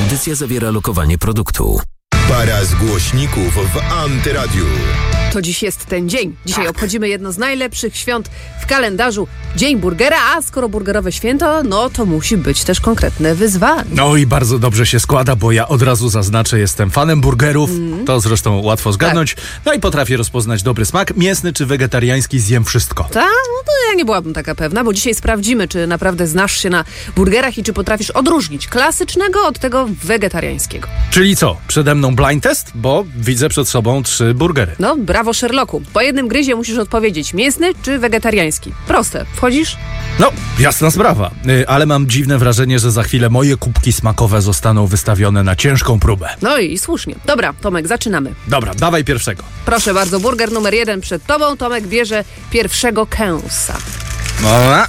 Audycja zawiera lokowanie produktu. Para z głośników w Antyradiu. To dziś jest ten dzień. Dzisiaj obchodzimy jedno z najlepszych świąt w kalendarzu. Dzień burgera, a skoro burgerowe święto, no to musi być też konkretne wyzwanie. No i bardzo dobrze się składa, bo ja od razu zaznaczę, jestem fanem burgerów. To zresztą łatwo zgadnąć. Tak. No i potrafię rozpoznać dobry smak. Mięsny czy wegetariański, zjem wszystko. Tak? No to ja nie byłabym taka pewna, bo dzisiaj sprawdzimy, czy naprawdę znasz się na burgerach i czy potrafisz odróżnić klasycznego od tego wegetariańskiego. Czyli co? Przede mną blind test, bo widzę przed sobą 3 burgery. No, brawo Sherlocku. Po jednym gryzie musisz odpowiedzieć, mięsny czy wegetariański. Proste. Wchodzisz? No, jasna sprawa. Ale mam dziwne wrażenie, że za chwilę moje kubki smakowe zostaną wystawione na ciężką próbę. No i słusznie. Dobra, Tomek, zaczynamy. Dobra, dawaj pierwszego. Proszę bardzo, burger numer 1 przed tobą. Tomek bierze pierwszego kęsa. Dobra.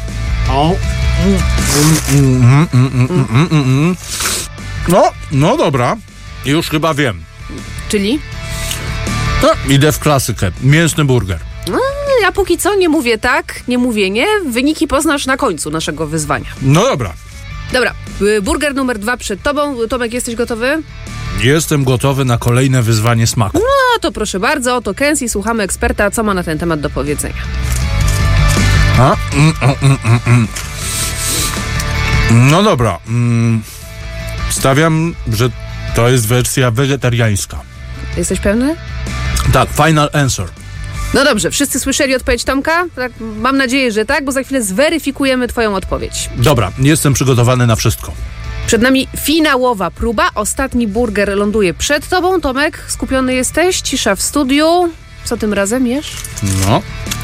No dobra. Już chyba wiem. Czyli? No, idę w klasykę. Mięsny burger. Ja póki co nie mówię tak, nie mówię nie. Wyniki poznasz na końcu naszego wyzwania. No dobra. Dobra, burger numer 2 przed tobą. Tomek, jesteś gotowy? Jestem gotowy na kolejne wyzwanie smaku. No to proszę bardzo, oto Kęs i słuchamy eksperta, co ma na ten temat do powiedzenia. No dobra. Stawiam, że to jest wersja wegetariańska. Jesteś pewny? Tak, final answer. No dobrze, wszyscy słyszeli odpowiedź Tomka? Tak, mam nadzieję, że tak, bo za chwilę zweryfikujemy twoją odpowiedź. Dobra, jestem przygotowany na wszystko. Przed nami finałowa próba. Ostatni burger ląduje przed tobą. Tomek, skupiony jesteś? Cisza w studiu. Co tym razem jesz? No.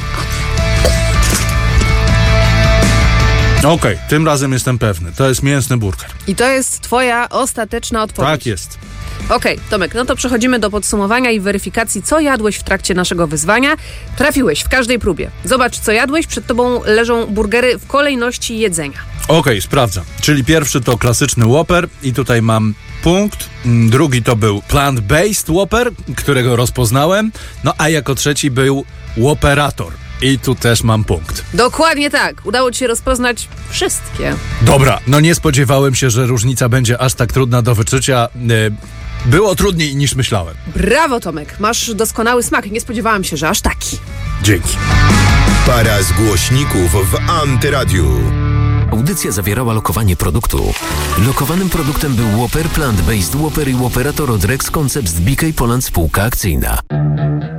Okej, tym razem jestem pewny. To jest mięsny burger. I to jest twoja ostateczna odpowiedź. Tak jest. Okej, Tomek, no to przechodzimy do podsumowania i weryfikacji, co jadłeś w trakcie naszego wyzwania. Trafiłeś w każdej próbie. Zobacz, co jadłeś. Przed tobą leżą burgery w kolejności jedzenia. Okej, sprawdzam. Czyli pierwszy to klasyczny Whopper i tutaj mam punkt. Drugi to był plant-based Whopper, którego rozpoznałem. No a jako trzeci był Whopperator. I tu też mam punkt. Dokładnie tak. Udało ci się rozpoznać wszystkie. Dobra, no nie spodziewałem się, że różnica będzie aż tak trudna do wyczucia. Było trudniej niż myślałem. Brawo, Tomek. Masz doskonały smak. Nie spodziewałam się, że aż taki. Dzięki. Para z głośników w Antyradiu. Audycja zawierała lokowanie produktu. Lokowanym produktem był Whopper, Plant-Based Whopper i Whopperator od Rex Concepts BK Poland Spółka Akcyjna.